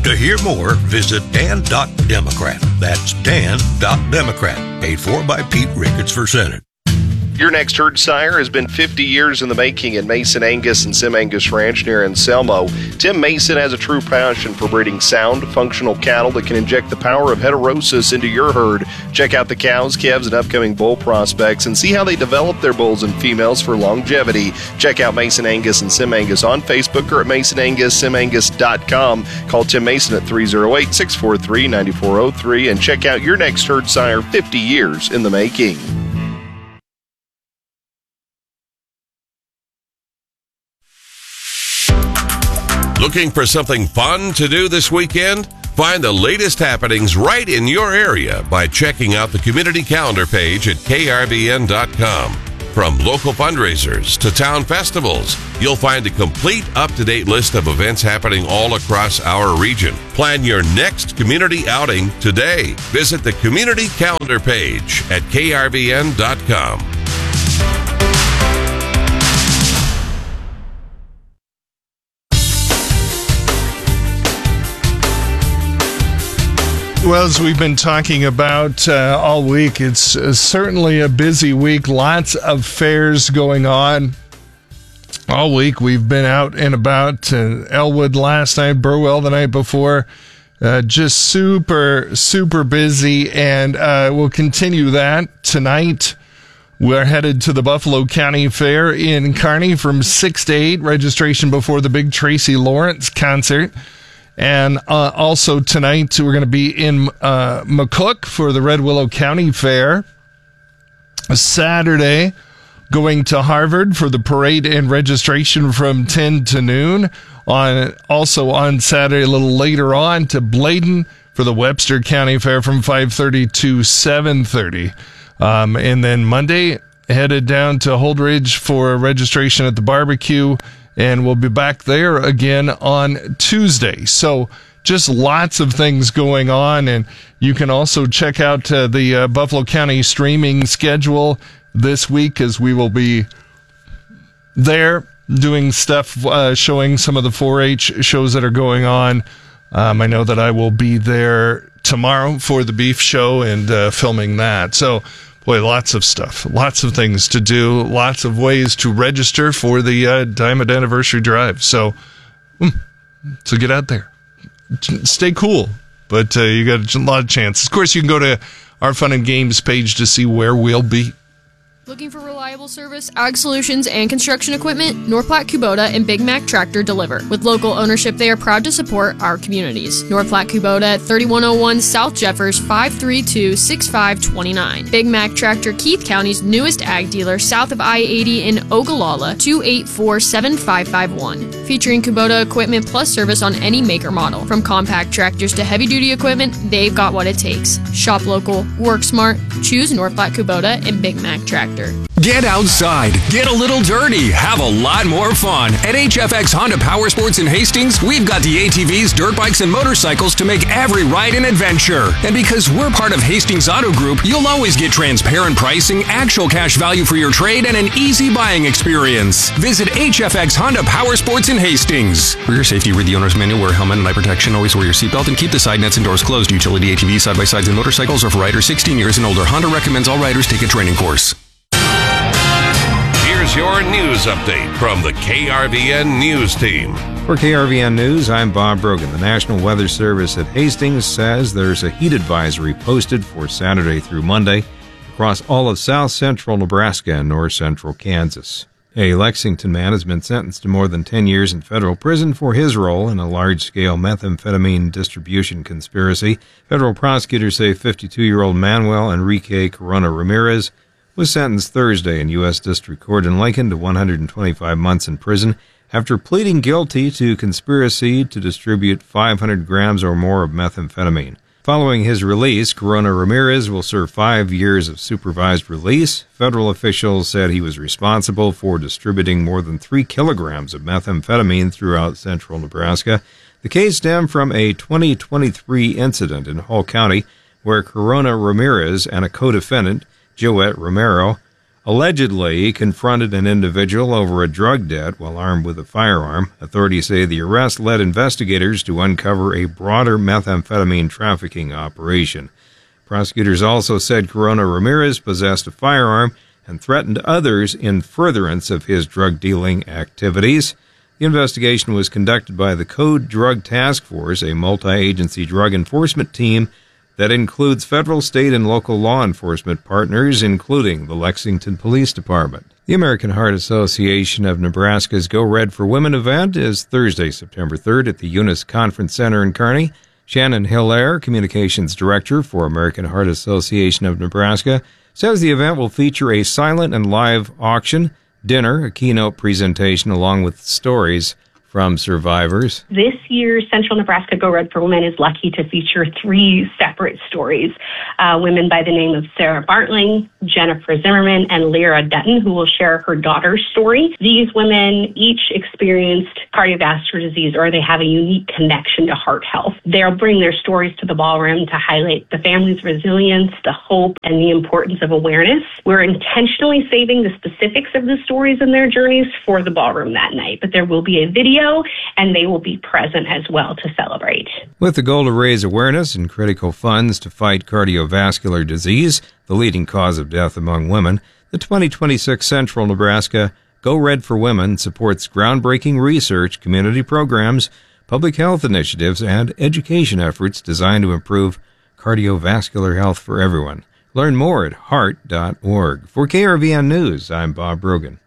To hear more, visit Dan.Democrat. That's Dan.Democrat. Paid for by Pete Ricketts for Senate. Your next herd sire has been 50 years in the making at Mason Angus and Sim Angus Ranch near Anselmo. Tim Mason has a true passion for breeding sound, functional cattle that can inject the power of heterosis into your herd. Check out the cows, calves, and upcoming bull prospects and see how they develop their bulls and females for longevity. Check out Mason Angus and Sim Angus on Facebook or at masonangussimangus.com. Call Tim Mason at 308-643-9403 and check out your next herd sire, 50 years in the making. Looking for something fun to do this weekend? Find the latest happenings right in your area by checking out the community calendar page at krvn.com. From local fundraisers to town festivals, you'll find a complete up-to-date list of events happening all across our region. Plan your next community outing today. Visit the community calendar page at krvn.com. Well, as we've been talking about all week, it's certainly a busy week. Lots of fairs going on. All week we've been out and about. Elwood last night, Burwell the night before. Just super, super busy, and we'll continue that tonight. We're headed to the Buffalo County Fair in Kearney from 6 to 8. Registration before the big Tracy Lawrence concert. And also tonight, we're going to be in McCook for the Red Willow County Fair. Saturday, going to Harvard for the parade and registration from 10 to noon. Also on Saturday, a little later on, to Bladen for the Webster County Fair from 5:30 to 7:30. And then Monday, headed down to Holdridge for registration at the barbecue. And we'll be back there again on Tuesday. So just lots of things going on. And you can also check out the Buffalo County streaming schedule this week, as we will be there doing stuff, showing some of the 4-H shows that are going on. I know that I will be there tomorrow for the beef show and filming that. So, boy, lots of stuff, lots of things to do, lots of ways to register for the Diamond Anniversary Drive. So get out there. Stay cool, but you got a lot of chances. Of course, you can go to our Fun and Games page to see where we'll be. Looking for reliable service, ag solutions, and construction equipment? North Platte Kubota and Big Mac Tractor deliver. With local ownership, they are proud to support our communities. North Platte Kubota at 3101 South Jeffers, 532-6529. Big Mac Tractor, Keith County's newest ag dealer, south of I-80 in Ogallala, 284-7551. Featuring Kubota equipment plus service on any make or model. From compact tractors to heavy-duty equipment, they've got what it takes. Shop local, work smart, choose North Platte Kubota and Big Mac Tractor. Get outside, get a little dirty, have a lot more fun. At HFX Honda Power Sports in Hastings, we've got the ATVs, dirt bikes, and motorcycles to make every ride an adventure. And because we're part of Hastings Auto Group, you'll always get transparent pricing, actual cash value for your trade, and an easy buying experience. Visit HFX Honda Power Sports in Hastings. For your safety, read the owner's manual, wear a helmet and eye protection, always wear your seatbelt, and keep the side nets and doors closed. Utility ATVs, side-by-sides, and motorcycles are for riders 16 years and older. Honda recommends all riders take a training course. Here's your news update from the KRVN News Team. For KRVN News, I'm Bob Brogan. The National Weather Service at Hastings says there's a heat advisory posted for Saturday through Monday across all of south central Nebraska and north central Kansas. A Lexington man has been sentenced to more than 10 years in federal prison for his role in a large-scale methamphetamine distribution conspiracy. Federal prosecutors say 52-year-old Manuel Enrique Corona Ramirez was sentenced Thursday in U.S. District Court in Lincoln to 125 months in prison after pleading guilty to conspiracy to distribute 500 grams or more of methamphetamine. Following his release, Corona Ramirez will serve 5 years of supervised release. Federal officials said he was responsible for distributing more than 3 kilograms of methamphetamine throughout central Nebraska. The case stemmed from a 2023 incident in Hall County where Corona Ramirez and a co-defendant, Joette Romero, allegedly confronted an individual over a drug debt while armed with a firearm. Authorities say the arrest led investigators to uncover a broader methamphetamine trafficking operation. Prosecutors also said Corona Ramirez possessed a firearm and threatened others in furtherance of his drug-dealing activities. The investigation was conducted by the Code Drug Task Force, a multi-agency drug enforcement team that includes federal, state, and local law enforcement partners, including the Lexington Police Department. The American Heart Association of Nebraska's Go Red for Women event is Thursday, September 3rd at the Eunice Conference Center in Kearney. Shannon Hillaire, Communications Director for American Heart Association of Nebraska, says the event will feature a silent and live auction, dinner, a keynote presentation, along with stories from survivors. This year's Central Nebraska Go Red for Women is lucky to feature 3 separate stories. Women by the name of Sarah Bartling, Jennifer Zimmerman, and Lyra Dutton, who will share her daughter's story. These women each experienced cardiovascular disease, or they have a unique connection to heart health. They'll bring their stories to the ballroom to highlight the family's resilience, the hope, and the importance of awareness. We're intentionally saving the specifics of the stories and their journeys for the ballroom that night, but there will be a video and they will be present as well to celebrate. With the goal to raise awareness and critical funds to fight cardiovascular disease, the leading cause of death among women, the 2026 Central Nebraska Go Red for Women supports groundbreaking research, community programs, public health initiatives, and education efforts designed to improve cardiovascular health for everyone. Learn more at heart.org. For KRVN News, I'm Bob Brogan.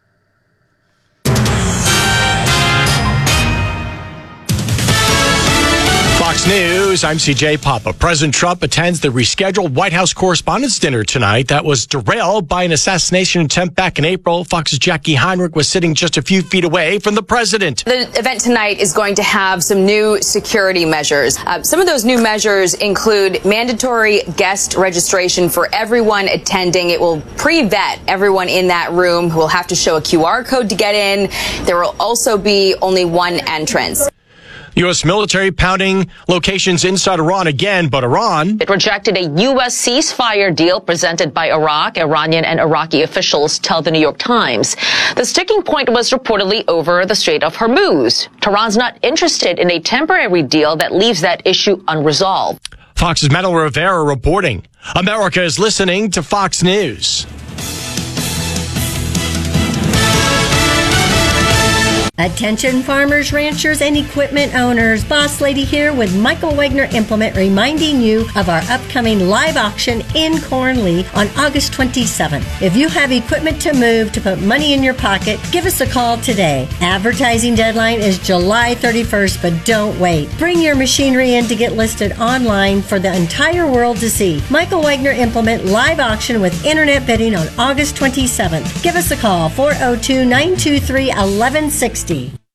Fox News, I'm CJ Papa. President Trump attends the rescheduled White House Correspondents' Dinner tonight that was derailed by an assassination attempt back in April. Fox's Jackie Heinrich was sitting just a few feet away from the president. The event tonight is going to have some new security measures. Some of those new measures include mandatory guest registration for everyone attending. It will pre-vet everyone in that room who will have to show a QR code to get in. There will also be only one entrance. U.S. military pounding locations inside Iran again, but Iran... It rejected a U.S. ceasefire deal presented by Iraq. Iranian and Iraqi officials tell the New York Times. The sticking point was reportedly over the Strait of Hormuz. Tehran's not interested in a temporary deal that leaves that issue unresolved. Fox's Metal Rivera reporting. America is listening to Fox News. Attention farmers, ranchers, and equipment owners. Boss Lady here with Michael Wagner Implement reminding you of our upcoming live auction in Cornley on August 27th. If you have equipment to move to put money in your pocket, give us a call today. Advertising deadline is July 31st, but don't wait. Bring your machinery in to get listed online for the entire world to see. Michael Wagner Implement live auction with internet bidding on August 27th. Give us a call, 402-923-1160.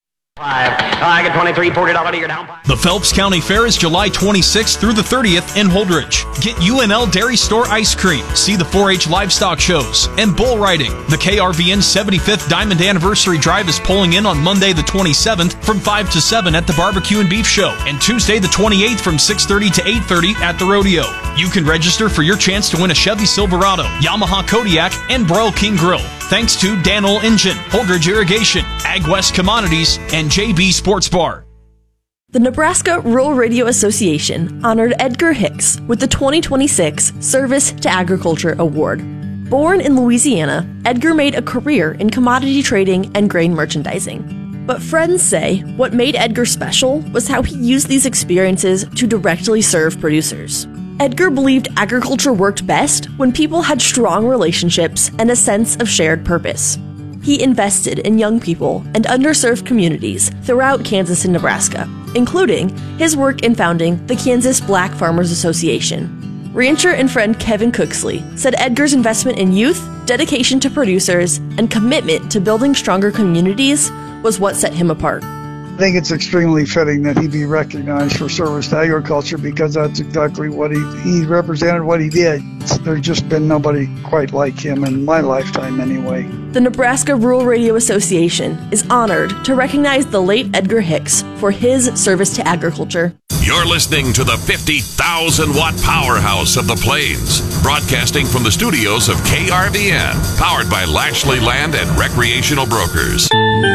I get 23, $40 you're down. The Phelps County Fair is July 26th through the 30th in Holdridge. Get UNL Dairy Store ice cream, see the 4-H livestock shows, and bull riding. The KRVN 75th Diamond Anniversary Drive is pulling in on Monday the 27th from 5 to 7 at the Barbecue and Beef Show, and Tuesday the 28th from 6:30 to 8:30 at the Rodeo. You can register for your chance to win a Chevy Silverado, Yamaha Kodiak, and Broil King Grill. Thanks to Danol Engine, Holdridge Irrigation, Ag West Commodities, and JB Sports Bar. The Nebraska Rural Radio Association honored Edgar Hicks with the 2026 Service to Agriculture Award. Born in Louisiana, Edgar made a career in commodity trading and grain merchandising. But friends say what made Edgar special was how he used these experiences to directly serve producers. Edgar believed agriculture worked best when people had strong relationships and a sense of shared purpose. He invested in young people and underserved communities throughout Kansas and Nebraska, including his work in founding the Kansas Black Farmers Association. Rancher and friend Kevin Cooksley said Edgar's investment in youth, dedication to producers, and commitment to building stronger communities was what set him apart. I think it's extremely fitting that he be recognized for service to agriculture because that's exactly what he represented, what he did. There's just been nobody quite like him in my lifetime anyway. The Nebraska Rural Radio Association is honored to recognize the late Edgar Hicks for his service to agriculture. You're listening to the 50,000-watt powerhouse of the Plains, broadcasting from the studios of KRVN, powered by Lashley Land and Recreational Brokers.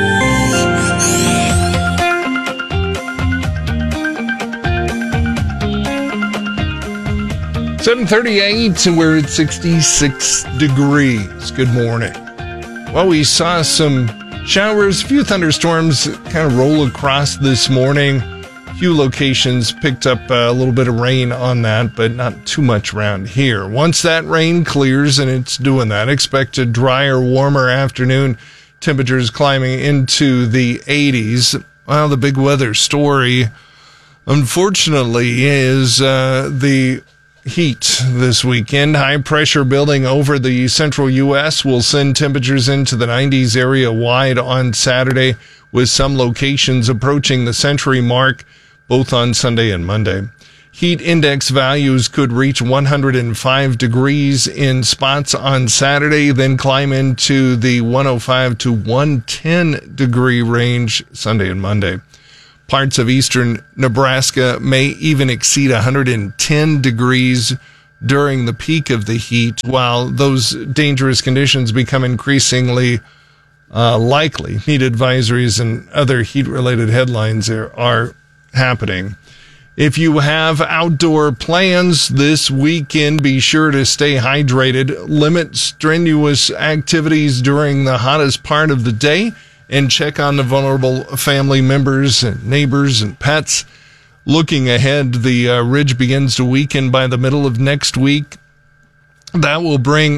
.38, and we're at 66 degrees. Good morning. Well, we saw some showers, a few thunderstorms kind of roll across this morning. A few locations picked up a little bit of rain on that, but not too much around here. Once that rain clears, and it's doing that, expect a drier, warmer afternoon. Temperatures climbing into the 80s. Well, the big weather story, unfortunately, is the heat this weekend. High pressure building over the central U.S. will send temperatures into the 90s area wide on Saturday, with some locations approaching the century mark both on Sunday and Monday. Heat index values could reach 105 degrees in spots on Saturday, then climb into the 105 to 110 degree range Sunday and Monday. Parts of eastern Nebraska may even exceed 110 degrees during the peak of the heat, while those dangerous conditions become increasingly likely. Heat advisories and other heat-related headlines are happening. If you have outdoor plans this weekend, be sure to stay hydrated, limit strenuous activities during the hottest part of the day, and check on the vulnerable family members and neighbors and pets. Looking ahead, the ridge begins to weaken by the middle of next week. That will bring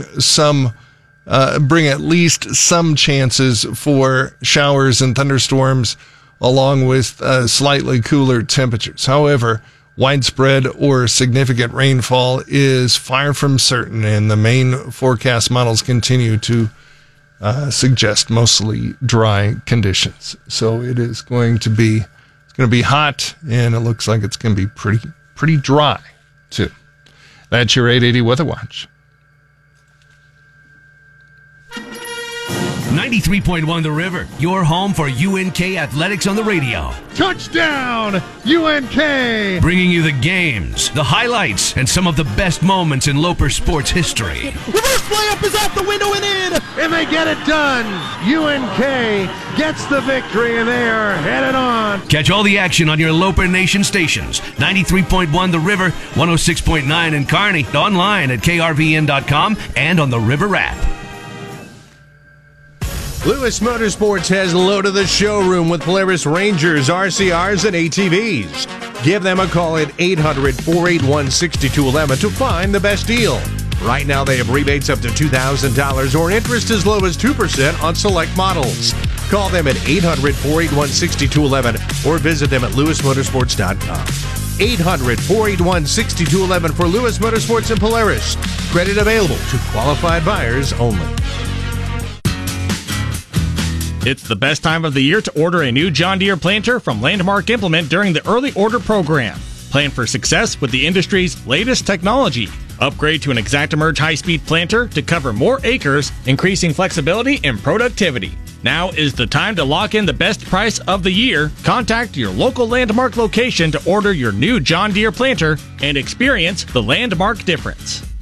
at least some chances for showers and thunderstorms, along with slightly cooler temperatures. However, widespread or significant rainfall is far from certain, and the main forecast models continue to suggest mostly dry conditions. So it is going to be hot, and it looks like it's going to be pretty dry too. That's your 880 Weather Watch. 93.1 The River, your home for UNK athletics on the radio. Touchdown, UNK! Bringing you the games, the highlights, and some of the best moments in Loper sports history. Reverse layup is out the window and in, and they get it done. UNK gets the victory, and they are headed on. Catch all the action on your Loper Nation stations. 93.1 The River, 106.9 in Kearney, online at krvn.com and on the River app. Lewis Motorsports has loaded the showroom with Polaris Rangers, RCRs, and ATVs. Give them a call at 800-481-6211 to find the best deal. Right now, they have rebates up to $2,000 or interest as low as 2% on select models. Call them at 800-481-6211 or visit them at lewismotorsports.com. 800-481-6211 for Lewis Motorsports and Polaris. Credit available to qualified buyers only. It's the best time of the year to order a new John Deere planter from Landmark Implement during the early order program. Plan for success with the industry's latest technology. Upgrade to an ExactEmerge high-speed planter to cover more acres, increasing flexibility and productivity. Now is the time to lock in the best price of the year. Contact your local Landmark location to order your new John Deere planter and experience the Landmark difference.